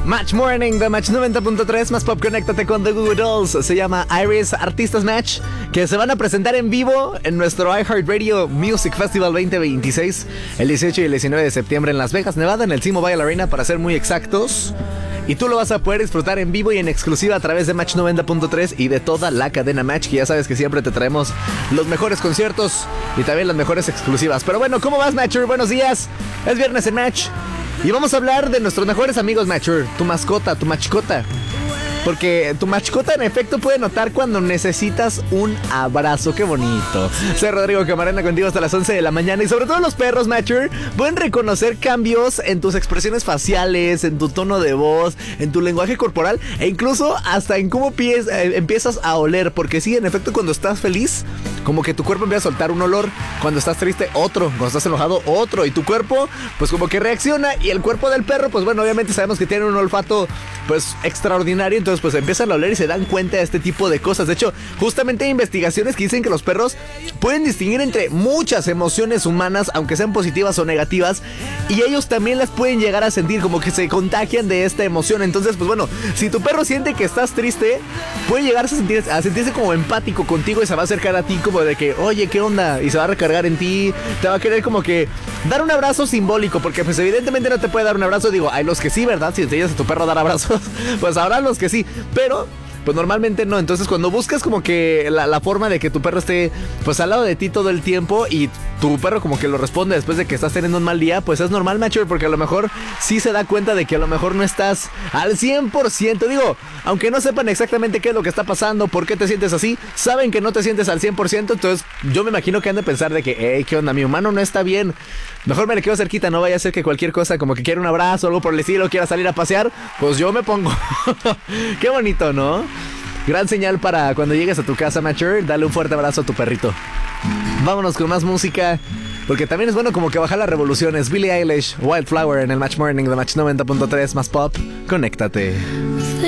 Match Morning de Match 90.3 más pop, conéctate con The Goo Goo Dolls. Se llama Iris Artistas Match, que se van a presentar en vivo en nuestro iHeartRadio Music Festival 2026 el 18 y el 19 de septiembre en Las Vegas, Nevada, en el T-Mobile Arena, para ser muy exactos. Y tú lo vas a poder disfrutar en vivo y en exclusiva a través de Match 90.3 y de toda la cadena Match, que ya sabes que siempre te traemos los mejores conciertos y también las mejores exclusivas. Pero bueno, ¿cómo vas, Matcher? Buenos días. Es viernes en Match y vamos a hablar de nuestros mejores amigos, Matcher. Tu mascota, tu mascota. Porque tu mascota en efecto puede notar cuando necesitas un abrazo. ¡Qué bonito! Soy Rodrigo Camarena, contigo hasta las 11 de la mañana. Y sobre todo los perros, Matcher, pueden reconocer cambios en tus expresiones faciales, en tu tono de voz, en tu lenguaje corporal e incluso hasta en cómo empiezas a oler. Porque sí, en efecto, cuando estás feliz, como que tu cuerpo empieza a soltar un olor. Cuando estás triste, otro. Cuando estás enojado, otro. Y tu cuerpo, pues como que reacciona. Y el cuerpo del perro, pues bueno, obviamente sabemos que tiene un olfato, pues extraordinario. Entonces pues empiezan a oler y se dan cuenta de este tipo de cosas. De hecho, justamente hay investigaciones que dicen que los perros pueden distinguir entre muchas emociones humanas, aunque sean positivas o negativas, y ellos también las pueden llegar a sentir, como que se contagian de esta emoción. Entonces, pues bueno, si tu perro siente que estás triste, puede llegar a sentirse como empático contigo y se va a acercar a ti como de que, oye, ¿qué onda? Y se va a recargar en ti, te va a querer como que dar un abrazo simbólico, porque pues evidentemente no te puede dar un abrazo. Digo, hay los que sí, ¿verdad? Si enseñas a tu perro a dar abrazos, pues habrá los que sí, pero pues normalmente no. Entonces cuando buscas como que la forma de que tu perro esté pues al lado de ti todo el tiempo y tu perro como que lo responde después de que estás teniendo un mal día, pues es normal, Matcher, porque a lo mejor sí se da cuenta de que a lo mejor no estás al 100%. Digo, aunque no sepan exactamente qué es lo que está pasando, por qué te sientes así, saben que no te sientes al 100%. Entonces yo me imagino que han de pensar de que, hey, ¿qué onda? Mi humano no está bien, mejor me le quedo cerquita, no vaya a ser que cualquier cosa, como que quiera un abrazo o algo por el estilo, quiera salir a pasear, pues yo me pongo. Qué bonito, ¿no? Gran señal para cuando llegues a tu casa, Matcher, dale un fuerte abrazo a tu perrito. Vámonos con más música, porque también es bueno como que bajar las revoluciones. Billie Eilish, Wildflower en el Match Morning de Match 90.3 más pop. Conéctate.